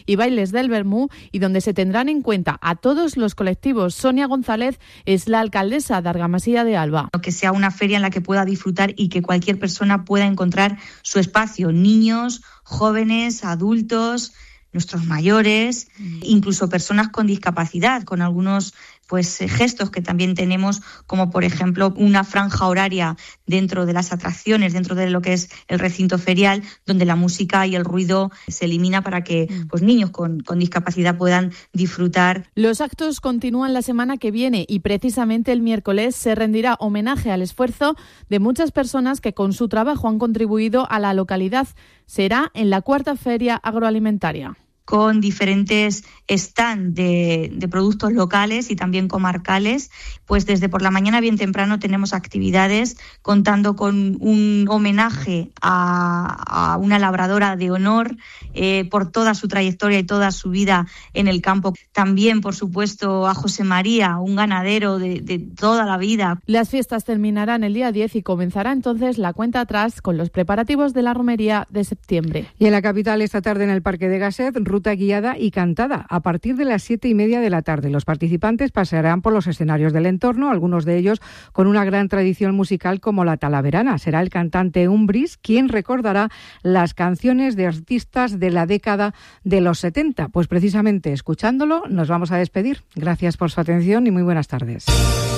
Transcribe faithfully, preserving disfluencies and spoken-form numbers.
y bailes del Vermú, y donde se tendrán en cuenta a todos los colectivos. Sonia González es la alcaldesa de Argamasilla de Alba. Que sea una feria en la que pueda disfrutar y que cualquier persona pueda encontrar su espacio, niños, jóvenes, adultos, nuestros mayores, incluso personas con discapacidad, con algunos pues gestos que también tenemos, como por ejemplo una franja horaria dentro de las atracciones, dentro de lo que es el recinto ferial, donde la música y el ruido se elimina para que pues niños con, con discapacidad puedan disfrutar. Los actos continúan la semana que viene y precisamente el miércoles se rendirá homenaje al esfuerzo de muchas personas que con su trabajo han contribuido a la localidad. Será en la cuarta feria agroalimentaria, con diferentes stand de, de productos locales y también comarcales. Pues desde por la mañana bien temprano tenemos actividades contando con un homenaje a, a una labradora de honor eh, por toda su trayectoria y toda su vida en el campo. También, por supuesto, a José María, un ganadero de, de toda la vida. Las fiestas terminarán el día diez y comenzará entonces la cuenta atrás con los preparativos de la romería de septiembre. Y en la capital esta tarde en el Parque de Gasset, ruta guiada y cantada a partir de las siete y media de la tarde. Los participantes pasearán por los escenarios del entorno, algunos de ellos con una gran tradición musical como la talaverana. Será el cantante Umbris quien recordará las canciones de artistas de la década de los setenta. Pues precisamente escuchándolo nos vamos a despedir. Gracias por su atención y muy buenas tardes.